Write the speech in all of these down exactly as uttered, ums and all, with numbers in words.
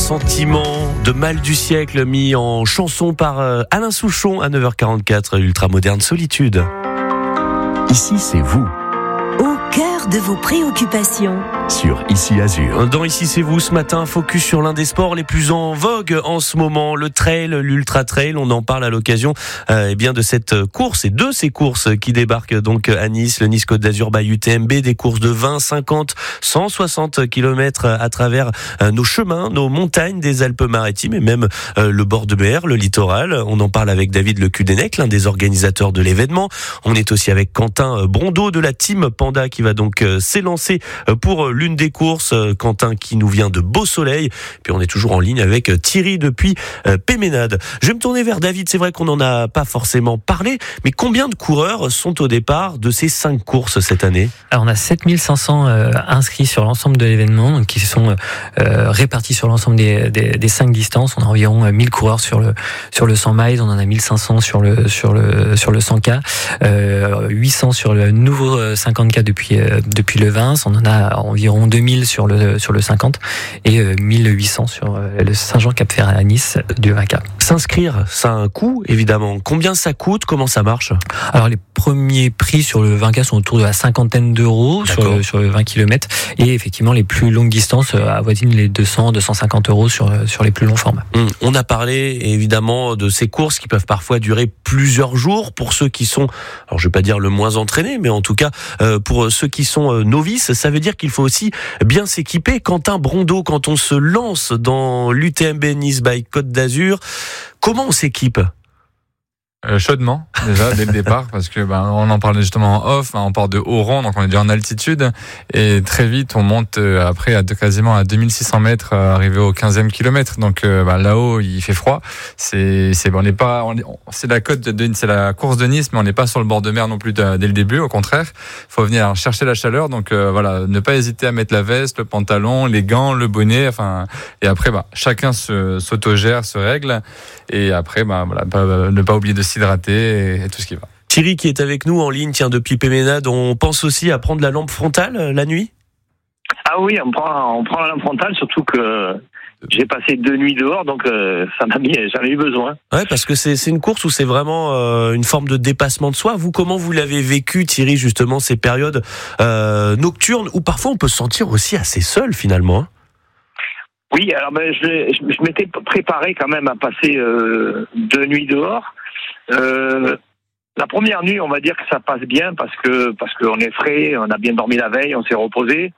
sentiment de mal du siècle mis en chanson par Alain Souchon à neuf heures quarante-quatre, Ultramoderne Solitude. Ici, c'est vous. Au cœur de vos préoccupations. Sur Ici Azur. Dans Ici c'est vous ce matin, focus sur l'un des sports les plus en vogue en ce moment, le trail, l'ultra trail. On en parle à l'occasion euh, eh bien de cette course et de ces courses qui débarquent donc à Nice, le Nice Côte d'Azur by U T M B, des courses de vingt, cinquante, cent soixante kilomètres à travers euh, nos chemins, nos montagnes des Alpes-Maritimes et même euh, le bord de mer, le littoral. On en parle avec David Le Cudennec, l'un des organisateurs de l'événement. On est aussi avec Quentin Brondeau de la team Panda qui va donc euh, s'élancer pour l'une des courses. Quentin qui nous vient de Beau Soleil. Puis on est toujours en ligne avec Thierry depuis Péménade. Je vais me tourner vers David. C'est vrai qu'on n'en a pas forcément parlé, mais combien de coureurs sont au départ de ces cinq courses cette année ? Alors on a sept mille cinq cents euh, inscrits sur l'ensemble de l'événement, donc qui sont euh, répartis sur l'ensemble des, des, des cinq distances. On a environ mille coureurs sur le sur le cent miles, on en a mille cinq cents sur le sur le sur le cent K, euh, huit cents sur le nouveau cinquante K depuis euh, depuis le vingt. On en a environ deux mille sur le sur le cinquante et euh, mille huit cents sur euh, le Saint-Jean-Cap-Ferrat à Nice du vingt K. S'inscrire, ça a un coût évidemment. Combien ça coûte ? Comment ça marche ? Alors les premiers prix sur le vingt K sont autour de la cinquantaine d'euros sur le, sur le vingt kilomètres et effectivement les plus longues distances avoisinent les deux cents, deux cent cinquante euros sur sur les plus longs formats. On a parlé évidemment de ces courses qui peuvent parfois durer plusieurs jours pour ceux qui sont, alors je vais pas dire le moins entraînés, mais en tout cas euh, pour ceux qui sont euh, novices, ça veut dire qu'il faut aussi bien s'équiper. Quentin Brondeau, quand on se lance dans l'U T M B Nice by Côte d'Azur, comment on s'équipe ? Euh, chaudement déjà dès le départ parce que ben on en parlait justement en off, hein, on part de Oran donc on est déjà en altitude et très vite on monte euh, après à de, quasiment à deux mille six cents mètres euh, arrivé au quinzième kilomètre donc euh, ben, là-haut il fait froid, c'est c'est on n'est pas on est, c'est la côte de c'est la course de Nice mais on n'est pas sur le bord de mer non plus de, dès le début, au contraire faut venir chercher la chaleur donc euh, voilà, ne pas hésiter à mettre la veste, le pantalon, les gants, le bonnet, enfin et après ben chacun se s'autogère, se règle et après ben voilà pas, ne pas oublier de s'hydrater et tout ce qui va. Thierry qui est avec nous en ligne, tiens, depuis Péménade, on pense aussi à prendre la lampe frontale euh, la nuit ? Ah oui, on prend, on prend la lampe frontale, surtout que j'ai passé deux nuits dehors, donc euh, ça m'a mis, j'en ai eu besoin. Ouais, parce que c'est, c'est une course où c'est vraiment euh, une forme de dépassement de soi. Vous, comment vous l'avez vécu, Thierry, justement, ces périodes euh, nocturnes où parfois on peut se sentir aussi assez seul finalement, hein ? Oui, alors ben, je, je, je m'étais préparé quand même à passer euh, deux nuits dehors. Euh, la première nuit, on va dire que ça passe bien parce que parce qu'on est frais, on a bien dormi la veille, on s'est reposé.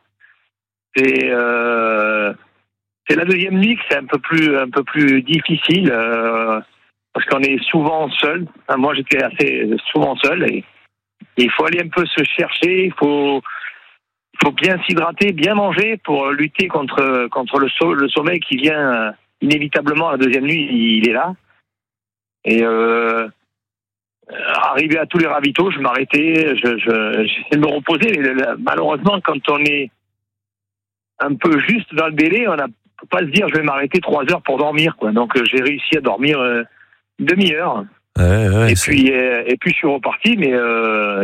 Et euh, c'est la deuxième nuit que c'est un peu plus un peu plus difficile euh, parce qu'on est souvent seul. Enfin, moi, j'étais assez souvent seul et, et il faut aller un peu se chercher. Il faut il faut bien s'hydrater, bien manger pour lutter contre contre le, so, le sommeil qui vient inévitablement la deuxième nuit. Il est là. Et euh, arrivé à tous les ravitaux, je m'arrêtais, je, je, j'essayais de me reposer. Mais malheureusement, quand on est un peu juste dans le délai, on ne peut pas se dire je vais m'arrêter trois heures pour dormir, quoi. Donc j'ai réussi à dormir euh, une demi-heure. Ouais, ouais, et c'est... puis euh, et puis je suis reparti, mais euh,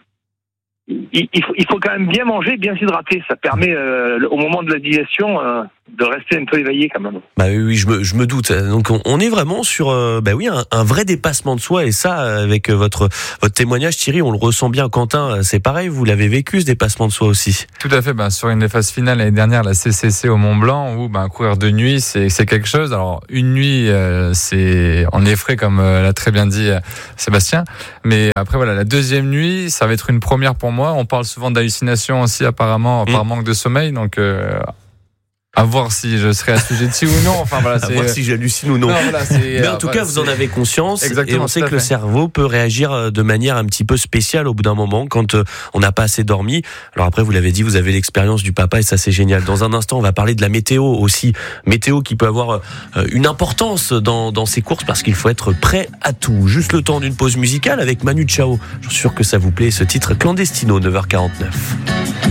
il, il, faut, il faut quand même bien manger, bien s'hydrater. Ça permet euh, au moment de la digestion euh, de rester un peu éveillé quand même. Bah oui, oui, je me, je me doute. Donc on, on est vraiment sur, euh, bah oui, un, un vrai dépassement de soi. Et ça, avec votre votre témoignage, Thierry, on le ressent bien. Quentin, c'est pareil, vous l'avez vécu ce dépassement de soi aussi. Tout à fait. Ben sur une des phases finales l'année dernière, la C C C au Mont Blanc, où ben courir de nuit, c'est c'est quelque chose. Alors une nuit, euh, c'est on est frais comme euh, l'a très bien dit euh, Sébastien. Mais après voilà, la deuxième nuit, ça va être une première pour moi. On parle souvent d'hallucination aussi, apparemment, par manque de sommeil. Donc euh, à voir si je serai assujetti ou non. Enfin voilà, c'est... à voir si j'hallucine ou non. non voilà, c'est... Mais en tout voilà, cas, vous en avez conscience. Exactement, et on sait que fait. le cerveau peut réagir de manière un petit peu spéciale au bout d'un moment quand on n'a pas assez dormi. Alors après, vous l'avez dit, vous avez l'expérience du papa et ça, c'est génial. Dans un instant, on va parler de la météo aussi. Météo qui peut avoir une importance dans, dans ces courses parce qu'il faut être prêt à tout. Juste le temps d'une pause musicale avec Manu Chao. Je suis sûr que ça vous plaît, ce titre Clandestino, neuf heures quarante-neuf.